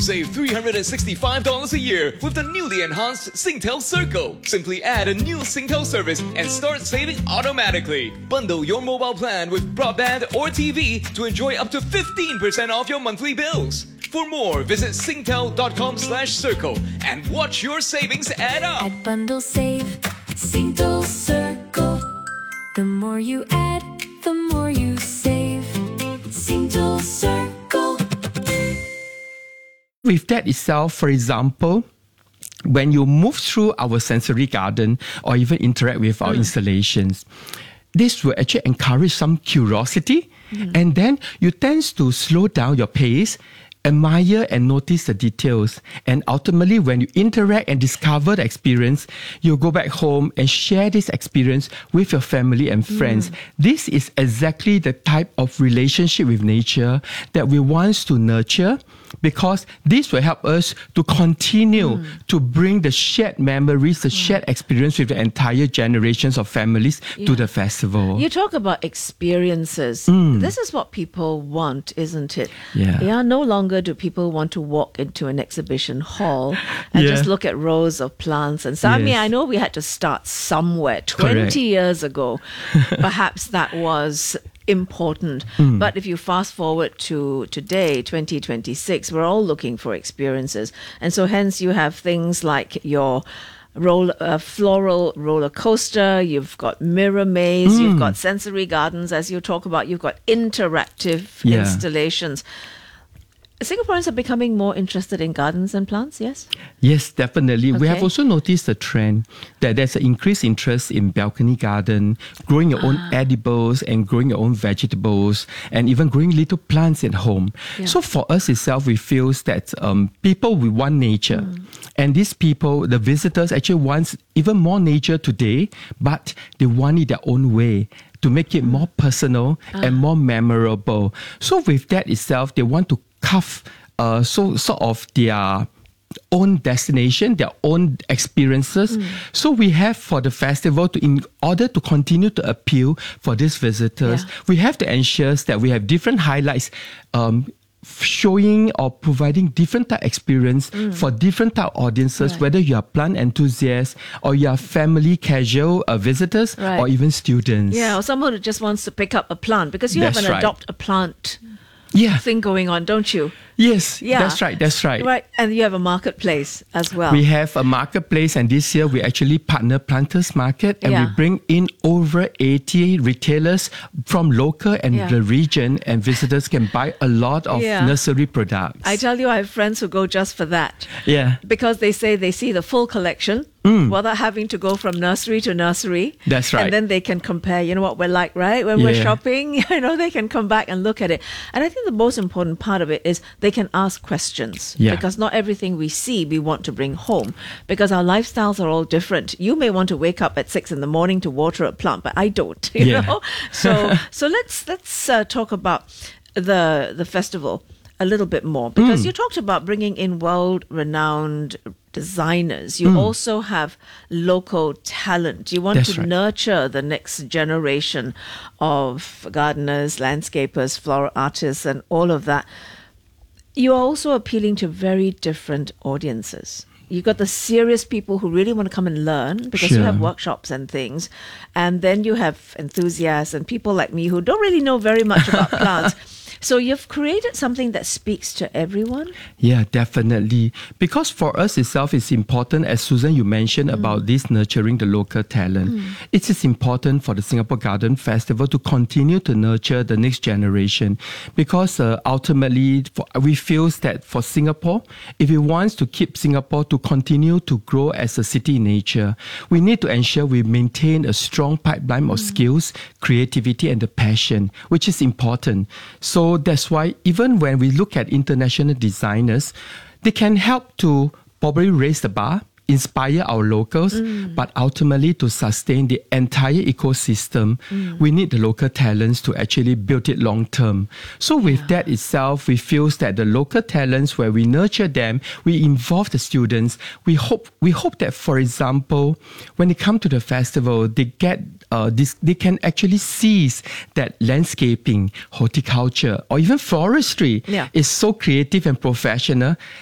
Save $365 a year with the newly enhanced Singtel Circle. Simply add a new Singtel service and start saving automatically. Bundle your mobile plan with broadband or TV to enjoy up to 15% off your monthly bills. For more, visit singtel.com/circle and watch your savings add up. Add, bundle, save. Singtel Circle. The more you add, the more you save. Singtel Circle. With that itself, for example, when you move through our sensory garden or even interact with our installations, this will actually encourage some curiosity, and then you tend to slow down your pace, admire and notice the details. And ultimately, when you interact and discover the experience, you go back home and share this experience with your family and friends. This is exactly the type of relationship with nature that we want to nurture, because this will help us to continue to bring the shared memories, the shared experience with the entire generations of families to the festival. You talk about experiences. This is what people want, isn't it? Yeah. No longer do people want to walk into an exhibition hall and just look at rows of plants. And so, I mean, Yes. I know we had to start somewhere 20 Correct. years ago. Perhaps that was important. But if you fast forward to today, 2026, we're all looking for experiences. And so hence you have things like your floral roller coaster, you've got mirror maze, you've got sensory gardens, as you talk about, you've got interactive installations. Singaporeans are becoming more interested in gardens and plants, yes? Yes, definitely. We have Okay. also noticed a trend that there's an increased interest in balcony garden, growing your own edibles and growing your own vegetables, and even growing little plants at home. Yeah. So for us itself, we feel that people, we want nature. And these people, the visitors, actually want even more nature today, but they want it their own way, to make it more personal and more memorable. So with that itself, they want to carve sort of their own destination, their own experiences. So we have for the festival, in order to continue to appeal for these visitors, we have to ensure that we have different highlights, showing or providing different type experience for different type audiences, whether you are plant enthusiasts or you are family casual visitors or even students. Yeah, or someone who just wants to pick up a plant, because you have That's an right. adopt a plant Yeah. thing going on, don't you? Yes, Yeah. that's right. Right, and you have a marketplace as well. We have a marketplace, and this year we actually partner Planters Market, and we bring in over 80 retailers from local and the region, and visitors can buy a lot of nursery products. I tell you, I have friends who go just for that. Yeah. Because they say they see the full collection without having to go from nursery to nursery. That's right. And then they can compare, you know what we're like, right? When we're Yeah. shopping, they can come back and look at it. And I think the most important part of it is they can ask questions. Yeah. Because not everything we see we want to bring home. Because our lifestyles are all different. You may want to wake up at 6 a.m. to water a plant, but I don't, you know? So let's talk about the festival a little bit more, because you talked about bringing in world-renowned designers. You also have local talent. You want That's to right. nurture the next generation of gardeners, landscapers, floral artists, and all of that. You are also appealing to very different audiences. You've got the serious people who really want to come and learn, because you Sure. have workshops and things. And then you have enthusiasts and people like me who don't really know very much about plants. So you've created something that speaks to everyone. Yeah, definitely. Because for us itself, it's important, as Susan, you mentioned about this nurturing the local talent. It is important for the Singapore Garden Festival to continue to nurture the next generation, because ultimately we feel that for Singapore, if we want to keep Singapore to continue to grow as a city in nature, we need to ensure we maintain a strong pipeline of skills, creativity, and the passion, which is important. So that's why even when we look at international designers, they can help to probably raise the bar, inspire our locals, but ultimately to sustain the entire ecosystem, we need the local talents to actually build it long term. So with that itself, we feel that the local talents, where we nurture them, we involve the students. We hope that, for example, when they come to the festival, they get they can actually seize that landscaping, horticulture, or even forestry is so creative and professional